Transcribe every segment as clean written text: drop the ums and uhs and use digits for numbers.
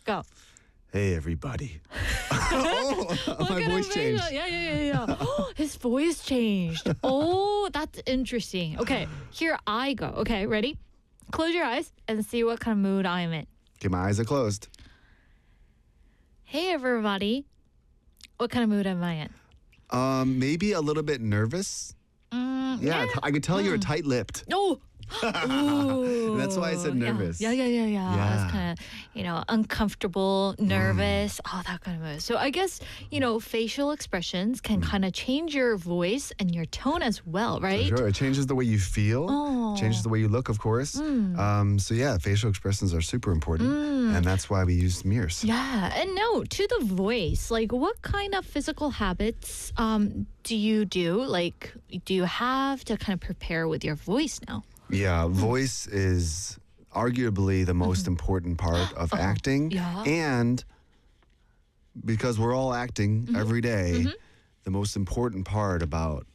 Go. Hey, everybody. What My kind voice of changed. Yeah. Oh, his voice changed. Oh, that's interesting. Okay, here I go. Okay, ready? Close your eyes and see what kind of mood I'm in. Okay, my eyes are closed. Hey, everybody. What kind of mood am I in? Maybe a little bit nervous. Yeah, I could tell you're tight-lipped. Oh. Ooh. That's why I said nervous. Yeah. Yeah. It's kind of, uncomfortable, nervous, all that kind of mood. So I guess, facial expressions can kind of change your voice and your tone as well, right? Sure, it changes the way you feel, changes the way you look, of course. So yeah, facial expressions are super important, and that's why we use mirrors. Yeah. And no, to the voice, like what kind of physical habits do you do? Like, do you have to kind of prepare with your voice now? Yeah, voice is arguably the most important part of acting. Yeah. And because we're all acting every day, the most important part about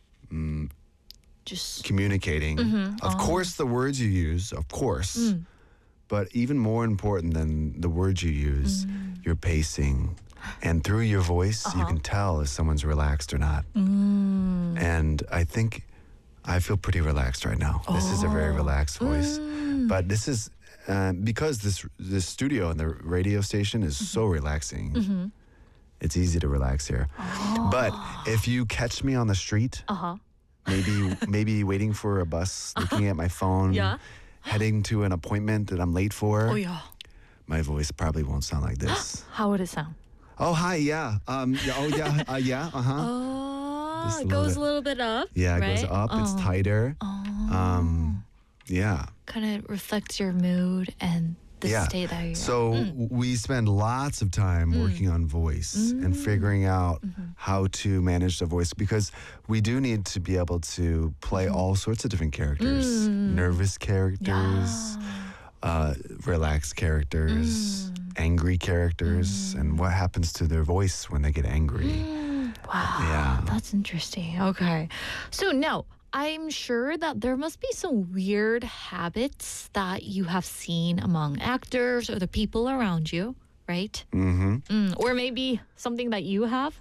Just communicating, of course, the words you use, of course, but even more important than the words you use, your pacing. And through your voice, you can tell if someone's relaxed or not. And I feel pretty relaxed right now. This is a very relaxed voice. But this is because this studio and the radio station is so relaxing. It's easy to relax here. But if you catch me on the street, maybe waiting for a bus, looking at my phone, heading to an appointment that I'm late for, Oh, yeah. my voice probably won't sound like this. How would it sound? Oh, hi, yeah. Yeah, Oh, Just a it little goes bit. a little bit up. Yeah, it right? goes up. It's tighter. Yeah. Kind of reflects your mood and the state that you're So we spend lots of time working on voice and figuring out how to manage the voice because we do need to be able to play all sorts of different characters. Nervous characters, relaxed characters, angry characters, and what happens to their voice when they get angry. Wow, Yeah. that's interesting. Okay. So now, I'm sure that there must be some weird habits that you have seen among actors or the people around you, right? Or maybe something that you have?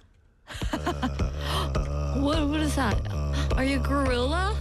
What is that? Are you a gorilla?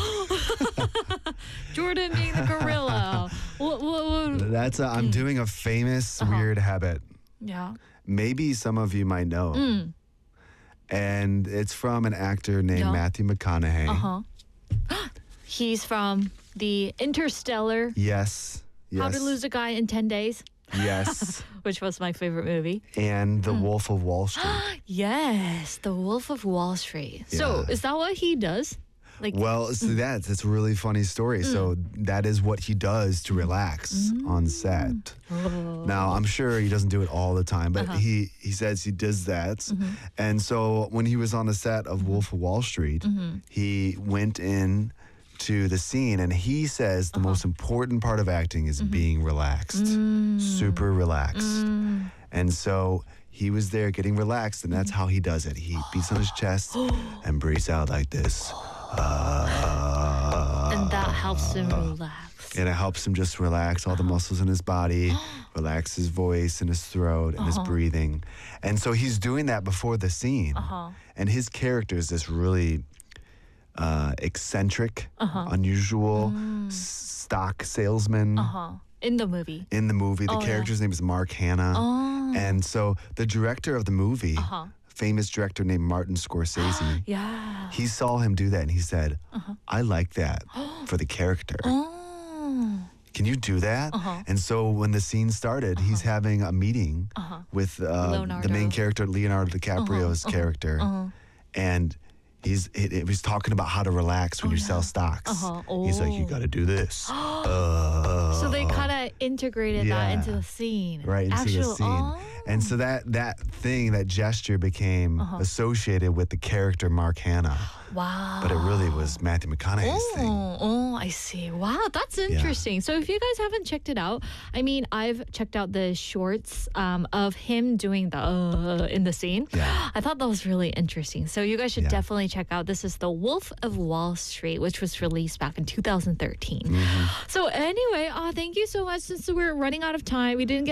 Jordan being the gorilla. What? I'm doing a famous weird habit. Yeah. Maybe some of you might know. And it's from an actor named Matthew McConaughey. He's from the Interstellar. Yes. How to Lose a Guy in 10 Days, Yes. which was my favorite movie. And The Wolf of Wall Street. Yes, The Wolf of Wall Street. So is that what he does? Like, Well, so that's a really funny story. So that is what he does to relax on set. Now, I'm sure he doesn't do it all the time, but he says he does that. And so when he was on the set of Wolf of Wall Street, he went in to the scene and he says the most important part of acting is being relaxed, super relaxed. And so he was there getting relaxed, and that's how he does it. He beats on his chest and breathes out like this. and that helps him relax. And it helps him just relax all the muscles in his body, relax his voice and his throat and his breathing. And so he's doing that before the scene. And his character is this really eccentric, unusual, stock salesman. In the movie. In the movie. The character's name is Mark Hanna. And so the director of the movie, famous director named Martin Scorsese, Yeah. he saw him do that and he said, I like that for the character. Can you do that? And so when the scene started, he's having a meeting with the main character, Leonardo DiCaprio's character. And he was talking about how to relax when you sell stocks. He's like, you got to do this. So they kind of integrated that into the scene. Right into the scene. And so that gesture became associated with the character Mark Hanna. Wow. But it really was Matthew McConaughey's thing. Oh, I see. Wow, that's interesting. So if you guys haven't checked it out, I mean, I've checked out the shorts of him doing the in the scene. Yeah. I thought that was really interesting. So you guys should definitely check out. This is The Wolf of Wall Street, which was released back in 2013. So anyway, thank you so much. Since we're running out of time, we didn't get